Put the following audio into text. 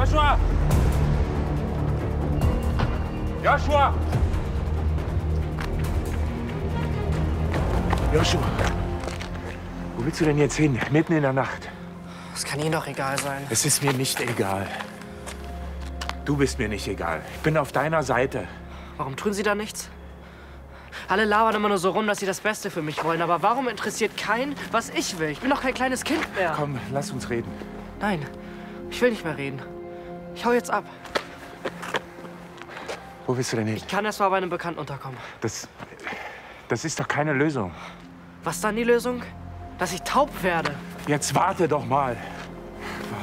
Joshua! Joshua! Joshua! Wo willst du denn jetzt hin? Mitten in der Nacht. Das kann Ihnen doch egal sein. Es ist mir nicht egal. Du bist mir nicht egal. Ich bin auf deiner Seite. Warum tun Sie da nichts? Alle labern immer nur so rum, dass sie das Beste für mich wollen. Aber warum interessiert keinen, was ich will? Ich bin doch kein kleines Kind mehr. Komm, lass uns reden. Nein, ich will nicht mehr reden. Ich hau jetzt ab. Wo willst du denn hin? Ich kann erst mal bei einem Bekannten unterkommen. Das ist doch keine Lösung. Was dann die Lösung? Dass ich taub werde. Jetzt warte doch mal.